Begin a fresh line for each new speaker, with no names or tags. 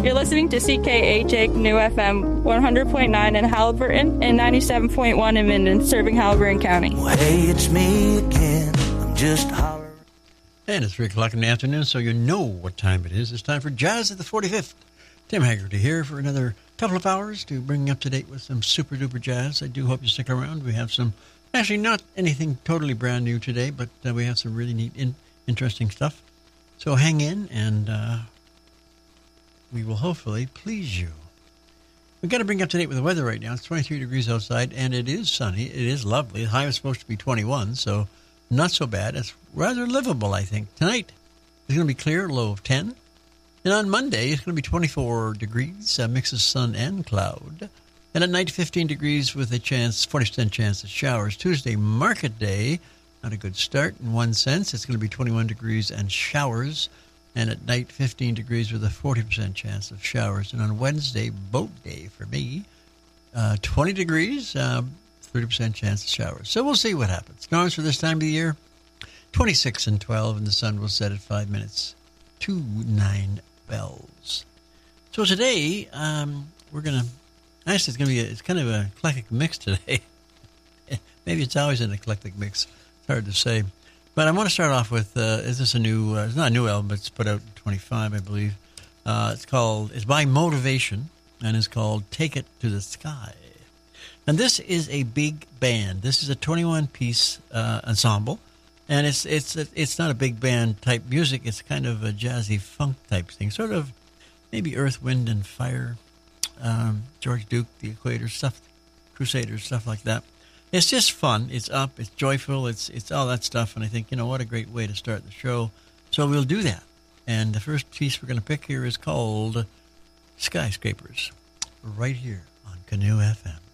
You're listening to CKHA Canoe FM 100.9 in Haliburton and 97.1 in Minden, serving Haliburton County.
Well, hey, it's me again. I'm just hollering.
And it's 3 o'clock in the afternoon, so you know what time it is. It's time for Jazz at the 45th. Tim Haggerty here for another couple of hours to bring you up to date with some super-duper jazz. I do hope you stick around. We have some, actually not anything totally brand new today, but we have some really neat, interesting stuff. So hang in, and we will hopefully please you. We've got to bring you up to date with the weather right now. It's 23 degrees outside, and it is sunny. It is lovely. The high is supposed to be 21, so not so bad. It's rather livable, I think. Tonight, it's going to be clear, low of 10. And on Monday, it's going to be 24 degrees, a mix of sun and cloud. And at night, 15 degrees with a 40% chance of showers. Tuesday, market day, not a good start in one sense. It's going to be 21 degrees and showers. And at night, 15 degrees with a 40% chance of showers. And on Wednesday, boat day for me, 20 degrees, 30% chance of showers. So we'll see what happens. Storms for this time of the year, 26 and 12, and the sun will set at 5 minutes to 9 bells. So today, we're going to, actually it's kind of an eclectic mix today. Maybe it's always an eclectic mix. It's hard to say. But I want to start off with, is this a new, it's not a new album, but it's put out in 25, I believe. It's by Motivation, and it's called Take It to the Sky. And this is a big band. This is a 21-piece ensemble. And it's not a big band type music. It's kind of a jazzy funk type thing, sort of maybe Earth, Wind, and Fire, George Duke, the Equator stuff, Crusaders, stuff like that. It's just fun. It's up. It's joyful. It's all that stuff. And I think, what a great way to start the show. So we'll do that. And the first piece we're going to pick here is called Skyscrapers, right here on Canoe FM.